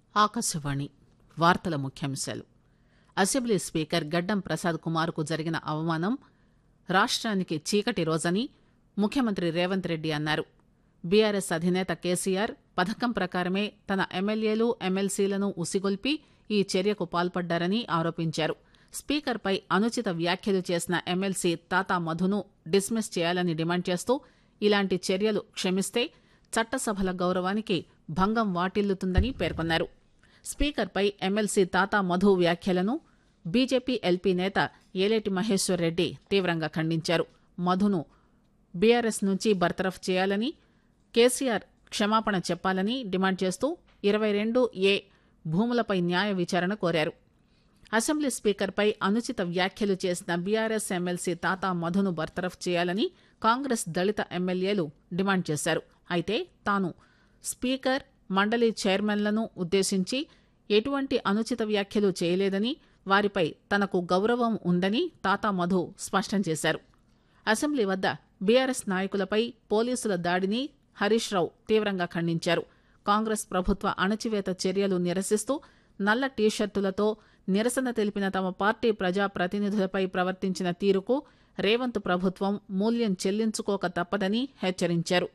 ఆకాశవాణి వార్తల ముఖ్యాంశాలు. Assembly speaker గడ్డం ప్రసాద్ కుమార్కు జరిగిన అవమానం రాష్ట్రానికి చీకటి రోజని ముఖ్యమంత్రి రేవంత్ రెడ్డి అన్నారు. బీఆర్ఎస్ అధినేత కేసీఆర్ పథకం ప్రకారమే తన ఎమ్మెల్యేలు ఎమ్మెల్సీలను ఉసిగొల్పి ఈ చర్యకు పాల్పడ్డారని ఆరోపించారు. స్పీకర్పై అనుచిత వ్యాఖ్యలు చేసిన ఎమ్మెల్సీ తాతా మధును డిస్మిస్ చేయాలని డిమాండ్ చేస్తూ ఇలాంటి చర్యలు క్షమిస్తే చట్టసభల గౌరవానికి భంగం వాటిల్లుతుందని పేర్కొన్నారు. స్పీకర్పై ఎమ్మెల్సీ తాతా మధు వ్యాఖ్యలను బీజేపీ ఎల్పీ నేత ఏలేటి మహేశ్వర్ రెడ్డి తీవ్రంగా ఖండించారు. మధును బీఆర్ఎస్ నుంచి బర్తరఫ్ చేయాలని, కేసీఆర్ క్షమాపణ చెప్పాలని డిమాండ్ చేస్తూ 22A భూములపై న్యాయ విచారణ కోరారు. అసెంబ్లీ స్పీకర్పై అనుచిత వ్యాఖ్యలు చేసిన బీఆర్ఎస్ ఎమ్మెల్సీ తాతా మధును బర్తరఫ్ చేయాలని కాంగ్రెస్ దళిత ఎమ్మెల్యేలు డిమాండ్ చేశారు. అయితే తాను స్పీకర్, మండలి చైర్మన్లను ఉద్దేశించి ఎటువంటి అనుచిత వ్యాఖ్యలు చేయలేదని, వారిపై తనకు గౌరవం ఉందని తాతా మధు స్పష్టం చేశారు. అసెంబ్లీ వద్ద బీఆర్ఎస్ నాయకులపై పోలీసుల దాడిని హరీష్ రావు తీవ్రంగా ఖండించారు. కాంగ్రెస్ ప్రభుత్వ అణచివేత చర్యలు నిరసిస్తూ నల్ల టీషర్టులతో నిరసన తెలిపిన తమ పార్టీ ప్రజాప్రతినిధులపై ప్రవర్తించిన తీరుకు రేవంత్ ప్రభుత్వం మూల్యం చెల్లించుకోక తప్పదని హెచ్చరించారు.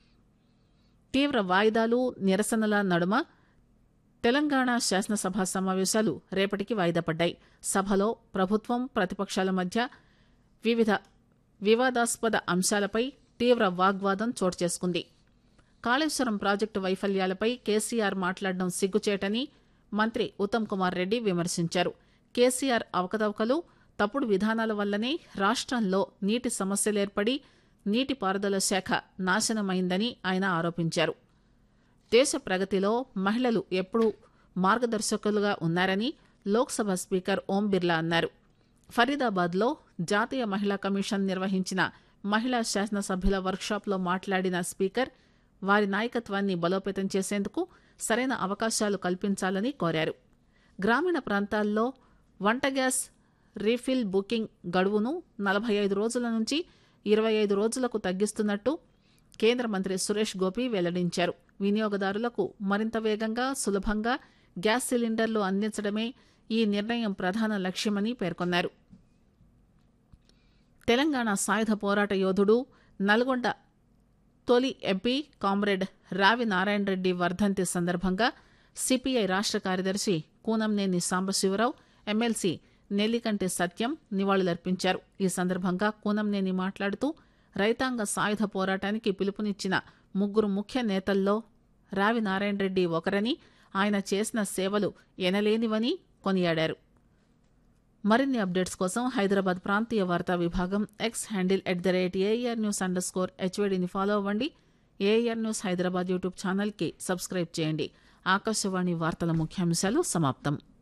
తీవ్ర వాయిదాలు, నిరసనల నడుమ తెలంగాణ శాసనసభ సమావేశాలు రేపటికి వాయిదా పడ్డాయి. సభలో ప్రభుత్వం, ప్రతిపక్షాల మధ్య వివిధ వివాదాస్పద అంశాలపై తీవ్ర వాగ్వాదం చోటు చేసుకుంది. కాళేశ్వరం ప్రాజెక్టు వైఫల్యాలపై కేసీఆర్ మాట్లాడడం సిగ్గుచేటని మంత్రి ఉత్తమ్ కుమార్ రెడ్డి విమర్శించారు. కేసీఆర్ అవకతవకలు, తప్పుడు విధానాల వల్లనే రాష్ట్రంలో నీటి సమస్యలేర్పడి నీటిపారుదల శాఖ నాశనమైందని ఆయన ఆరోపించారు. దేశ ప్రగతిలో మహిళలు ఎప్పుడూ మార్గదర్శకులుగా ఉన్నారని లోక్సభ స్పీకర్ ఓం బిర్లా అన్నారు. ఫరీదాబాద్లో జాతీయ మహిళా కమిషన్ నిర్వహించిన మహిళా శాసనసభ్యుల వర్క్షాప్లో మాట్లాడిన స్పీకర్ వారి నాయకత్వాన్ని బలోపేతం చేసేందుకు సరైన అవకాశాలు కల్పించాలని కోరారు. గ్రామీణ ప్రాంతాల్లో వంట గ్యాస్ రీఫిల్ బుకింగ్ గడువును 45 రోజుల నుంచి 25 రోజులకు తగ్గిస్తున్నట్టు కేంద్ర మంత్రి సురేష్ గోపి వెల్లడించారు. వినియోగదారులకు మరింత వేగంగా, సులభంగా గ్యాస్ సిలిండర్లు అందించడమే ఈ నిర్ణయం ప్రధాన లక్ష్యమని పేర్కొన్నారు. తెలంగాణ సాయుధ పోరాట యోధుడు, నల్గొండ తొలి ఎంపీ కామ్రేడ్ రావి నారాయణ రెడ్డి వర్ధంతి సందర్భంగా సిపిఐ రాష్ట్ర కార్యదర్శి కూనంనేని సాంబశివరావు, ఎమ్మెల్సీ నెల్లికంటి సత్యం నివాళులర్పించారు. ఈ సందర్భంగా కూనంనేని మాట్లాడుతూ రైతాంగ సాయుధ పోరాటానికి పిలుపునిచ్చిన 3 ముఖ్య నేతల్లో రావి నారాయణ రెడ్డి ఒకరని, ఆయన చేసిన సేవలు ఎనలేనివని కొనియాడారు. మరిన్ని అప్డేట్స్ కోసం హైదరాబాద్ ప్రాంతీయ వార్తా విభాగం ఎక్స్ హ్యాండిల్ @AIRnews_HVDని ఫాలో అవ్వండి. AIR న్యూస్ హైదరాబాద్ యూట్యూబ్ ఛానల్కి సబ్స్క్రైబ్ చేయండి. ఆకాశవాణి వార్తల ముఖ్యాంశాలు సమాప్తం.